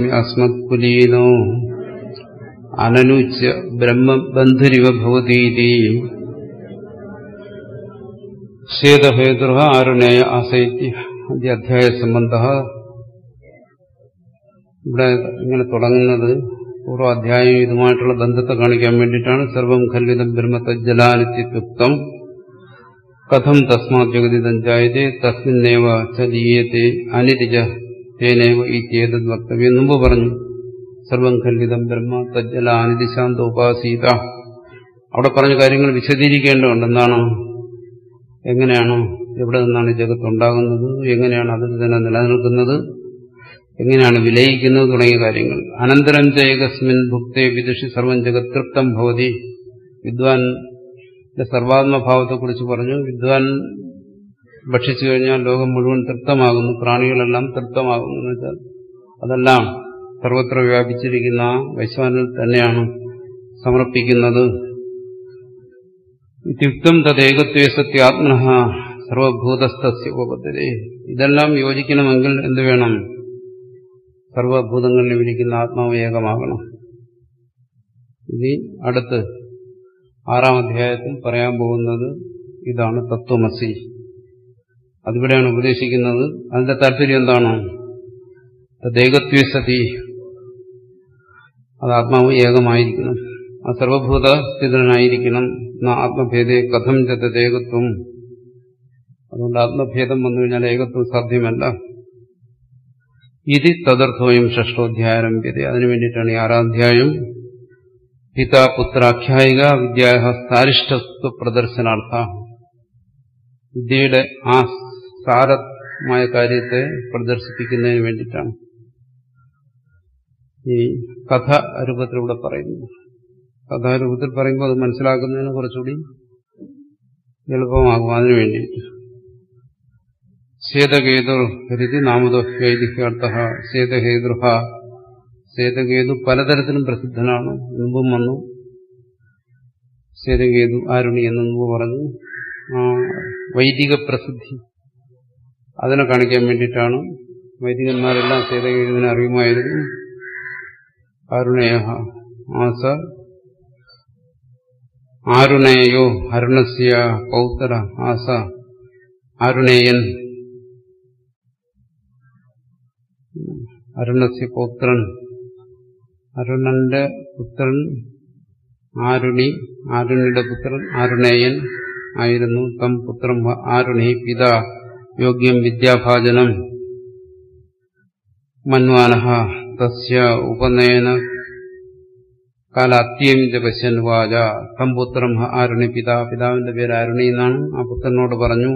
അസ്മത് കുലീനോ അനനുച്യ ബ്രഹ്മബന്ധുരിവ ഭവതീതി ശ്വേതഹേതുർ ആരുണേയ ആസൈത്യ അധ്യായ സംബന്ധ. ഇവിടെ ഇങ്ങനെ തുടങ്ങുന്നത് പൂർവ്വ അധ്യായം ഇതുമായിട്ടുള്ള ബന്ധത്തെ കാണിക്കാൻ വേണ്ടിയിട്ടാണ്. സർവം ഖല്വിദം ബ്രഹ്മതജ്ജലാനിത്യുക്തം കഥം തസ്മാത് ജഗതിദം ജായതേ തസ്മിന്നേവ ച ലീയത്തെ അനിരിജ തേനേവ ഇത്യേതദ് വക്തവ്യം. മുമ്പ് പറഞ്ഞു സർവം ഖല്വിദം ബ്രഹ്മ തജ്ജല അനിദിശാന്ത ഉപാസീത. അവിടെ പറഞ്ഞ കാര്യങ്ങൾ വിശദീകരിക്കേണ്ടതുണ്ട്. എന്താണ്, എങ്ങനെയാണ്, എവിടെ നിന്നാണ് ജഗത്ത് ഉണ്ടാകുന്നത്, എങ്ങനെയാണ് അതിൽ തന്നെ നിലനിൽക്കുന്നത്, എങ്ങനെയാണ് വിലയിക്കുന്നത് തുടങ്ങിയ കാര്യങ്ങൾ. അനന്തരം ചേകസ്മിൻ ഭുക്തേ വിദുഷി സർവം ജഗത് തൃപ്തം ഭവതി. വിദ്വാന്റെ സർവാത്മഭാവത്തെക്കുറിച്ച് പറഞ്ഞു. വിദ്വാൻ ഭക്ഷിച്ചു കഴിഞ്ഞാൽ ലോകം മുഴുവൻ തൃപ്തമാകുന്നു, പ്രാണികളെല്ലാം തൃപ്തമാകുന്നു. എന്ന് വെച്ചാൽ അതെല്ലാം സർവത്ര വ്യാപിച്ചിരിക്കുന്ന വൈശ്വാനിൽ തന്നെയാണ് സമർപ്പിക്കുന്നത്. ഇത്യുക്തം തദ്ദേകത്വേ സത്യാത്മനഃ സർവഭൂതസ്ഥസ്യ ഉപപദ്ധ്യതേ. ഇതെല്ലാം യോജിക്കണമെങ്കിൽ എന്ത് വേണം? സർവഭൂതങ്ങളിൽ ഇരിക്കുന്ന ആത്മാവ് ഏകമാകണം. ഇനി അടുത്ത് 6-ാം അധ്യായത്തിൽ പറയാൻ പോകുന്നത് ഇതാണ്, തത്വമസി. അതിവിടെയാണ് ഉപദേശിക്കുന്നത്. അതിന്റെ താല്പര്യം എന്താണ്? തദ്ദേകത്വേ സതി, അത് ആത്മാവ് ഏകമായിരിക്കണം, ആ സർവഭൂത സ്ഥിതനായിരിക്കണം. ആത്മഭേദേ കഥം തദ്ദേകത്വം. അതുകൊണ്ട് ആത്മഭേദം വന്നു കഴിഞ്ഞാൽ ഏകത്വം സാധ്യമല്ല. ഇത് തദർത്ഥോയം ഷഷ്ഠോധ്യായാരംഭ്യത. അതിനു വേണ്ടിയിട്ടാണ് ഈ 6-ാം അധ്യായം. പിതാപുത്രാഖ്യായിക വിദ്യാ സാരിഷ്ടത്വ പ്രദർശനാർത്ഥ. വിദ്യയുടെ ആ സാരമായ കാര്യത്തെ പ്രദർശിപ്പിക്കുന്നതിന് വേണ്ടിയിട്ടാണ് ഈ കഥ രൂപത്തിലൂടെ പറയുന്നത്. കഥാരൂപത്തിൽ പറയുമ്പോൾ അത് മനസ്സിലാക്കുന്നതിന് കുറച്ചുകൂടി എളുപ്പമാകും. അതിനു വേണ്ടിയിട്ട് ശ്വേതകേതുർ ഹരിതി നാമദോഹ്യൈതിഹ്യർത്ഥ. ശ്വേതകേതുർഹ, ശ്വേതകേതു പലതരത്തിലും പ്രസിദ്ധനാണ്. മുമ്പും വന്നു. ശ്വേതകേതു ആരുണി എന്ന് മുമ്പ് പറഞ്ഞു. വൈദിക പ്രസിദ്ധി അതിനെ കാണിക്കാൻ വേണ്ടിയിട്ടാണ്. വൈദികന്മാരെല്ലാം ശ്വേതകേതുവിനെ അറിയുമായിരുന്നു. ആരുണേയ ആസ ആരുണേയോ അരുണസ്യ പൗത്ര ആസ. ആരുണേയൻ, അരുണസ്യ പൗത്രൻ, അരുണന്റെ പുത്രൻ ആരുണി, ആരുണിയുടെ പുത്രൻ ആരുണേയൻ ആയിരുന്നു. തം പുത്രം ആരുണി പിതാ യോഗ്യം വിദ്യാഭാജനം മന്വാനഃ തസ്യ ഉപനയന കാലാത്യം പശ്യൻ വാച. തം പുത്രം ആരുണി പിതാ. പിതാവിന്റെ പേര് ആരുണി എന്നാണ്. ആ പുത്രനോട് പറഞ്ഞു.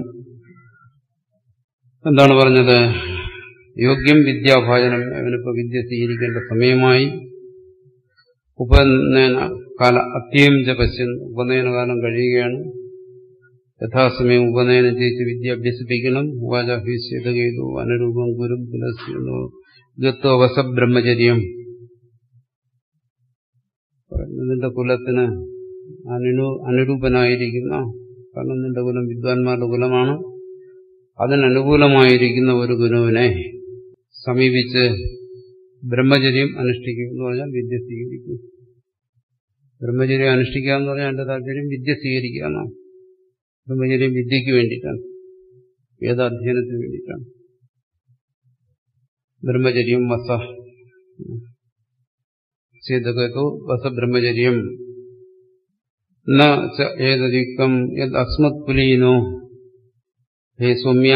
എന്താണ് പറഞ്ഞത്? യോഗ്യം വിദ്യാഭാജനം, അവനിപ്പോ വിദ്യ സ്വീകരിക്കേണ്ട സമയമായി. ഉപനയന കാല അത്യം പശ്യൻ, ഉപനയനകാലം കഴിയുകയാണ്. യഥാസമയം ഉപനയനം ചെയ്ത് വിദ്യ അഭ്യസിപ്പിക്കണം. വാചാഭ്യസ്യതകേതു അനുരൂപം ഗുരും പുലസ്യുന്നു ഗത്വവസ ബ്രഹ്മചര്യം. നിന്റെ കുലത്തിന് അനുരൂപനായിരിക്കുന്ന, കാരണം നിന്റെ കുലം വിദ്വാൻമാരുടെ കുലമാണ്, അതിനനുകൂലമായിരിക്കുന്ന ഒരു ഗുരുവിനെ സമീപിച്ച് ബ്രഹ്മചര്യം അനുഷ്ഠിക്കും എന്ന് പറഞ്ഞാൽ വിദ്യ സ്വീകരിക്കും. ബ്രഹ്മചര്യം അനുഷ്ഠിക്കുക എന്ന് പറഞ്ഞാൽ എന്റെ താല്പര്യം വിദ്യ സ്വീകരിക്കുക എന്നാണ്. ബ്രഹ്മചര്യം വിദ്യയ്ക്ക് വേണ്ടിയിട്ടാണ്, വേദാധ്യയനത്തിന് വേണ്ടിയിട്ടാണ്. ബ്രഹ്മചര്യം വസ ചേതകോ വസ ബ്രഹ്മചര്യം ഏതയുക്തം യത് അസ്മത് കുലീനോ ഹേ സൗമ്യ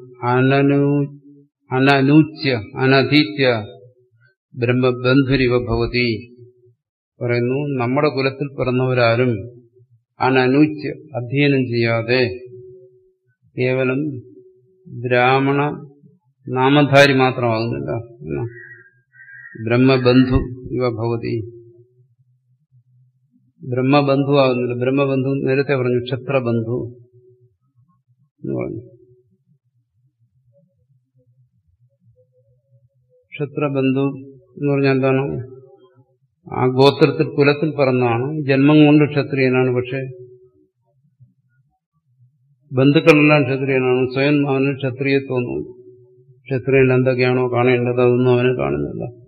അനനൂച്യ അനധീത്യ ബ്രഹ്മബന്ധുരിവ ഭവതി. പറയുന്നു, നമ്മുടെ കുലത്തിൽ പിറന്നവരാരും അനനൂച്യ അധ്യയനം ചെയ്യാതെ കേവലം ബ്രാഹ്മണ നാമധാരി മാത്രമാകുന്നില്ല. ബ്രഹ്മബന്ധു ഇവ ഭവതി, ബ്രഹ്മബന്ധു ആകുന്നില്ല. ബ്രഹ്മബന്ധു നേരത്തെ പറഞ്ഞു, ക്ഷത്രബന്ധു എന്ന് പറഞ്ഞു. ക്ഷത്രബന്ധു എന്ന് പറഞ്ഞാൽ എന്താണ്? ആ ഗോത്രത്തിൽ കുലത്തിൽ പിറന്നതാണ്, ജന്മം കൊണ്ട് ക്ഷത്രിയനാണ്. പക്ഷെ ബന്ധുക്കളെല്ലാം ക്ഷത്രിയനാണ്. സ്വയം അവന് ക്ഷത്രിയത്വം തോന്നുന്നു. ക്ഷത്രിയൻ എന്തൊക്കെയാണോ കാണേണ്ടത് അതൊന്നും അവന് കാണുന്നില്ല.